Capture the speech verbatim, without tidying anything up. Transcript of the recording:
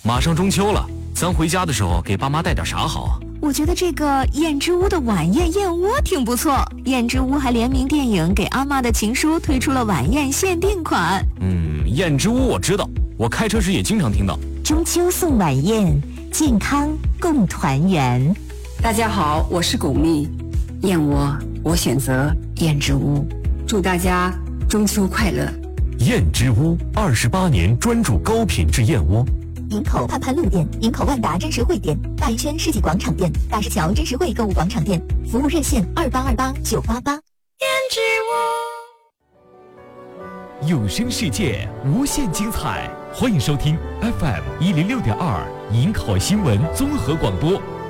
马上中秋了，咱回家的时候给爸妈带点啥好啊？ 我觉得这个燕之屋的晚宴燕窝挺不错。燕之屋还联名电影《给阿嬷的情书》推出了晚宴限定款。 嗯，燕之屋我知道，我开车时也经常听到。 中秋送晚宴，健康共团圆。 大家好，我是巩俐，燕窝我选择燕之屋，祝大家中秋快乐。 燕之屋二十八年专注高品质燕窝。 营口盼盼路店、营口万达真实汇店、大一圈世纪广场店、大石桥真实汇购物广场店，服务热线二八二八九八八。燕之屋，有声世界无限精彩，欢迎收听 F M 一零六点二营口新闻综合广播。